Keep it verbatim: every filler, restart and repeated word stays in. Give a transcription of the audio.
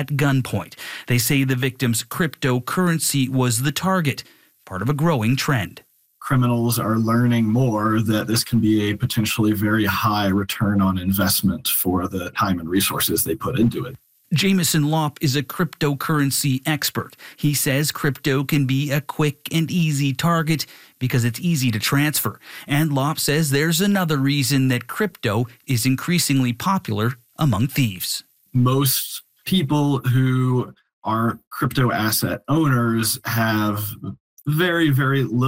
at gunpoint. They say the victim's cryptocurrency was the target, part of a growing trend. Criminals are learning more that this can be a potentially very high return on investment for the time and resources they put into it. Jameson Lopp is a cryptocurrency expert. He says crypto can be a quick and easy target because it's easy to transfer. And Lopp says there's another reason that crypto is increasingly popular among thieves. Most people who are crypto asset owners have very, very little